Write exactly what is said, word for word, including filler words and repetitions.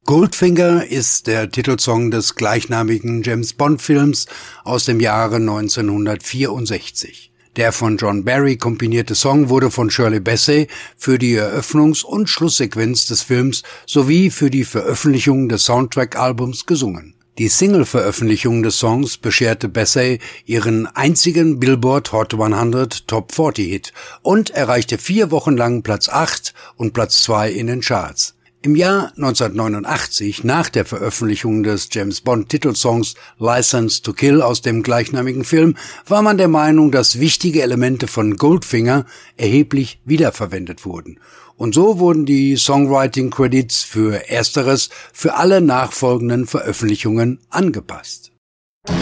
Goldfinger ist der Titelsong des gleichnamigen James-Bond-Films aus dem Jahre neunzehnhundertvierundsechzig. Der von John Barry komponierte Song wurde von Shirley Bassey für die Eröffnungs- und Schlusssequenz des Films sowie für die Veröffentlichung des Soundtrack-Albums gesungen. Die Single-Veröffentlichung des Songs bescherte Bassey ihren einzigen Billboard Hot hundert Top vierzig Hit und erreichte vier Wochen lang Platz acht und Platz zwei in den Charts. Im Jahr neunzehnhundertneunundachtzig, nach der Veröffentlichung des James-Bond-Titelsongs License to Kill aus dem gleichnamigen Film, war man der Meinung, dass wichtige Elemente von Goldfinger erheblich wiederverwendet wurden. Und so wurden die Songwriting-Credits für Ersteres für alle nachfolgenden Veröffentlichungen angepasst.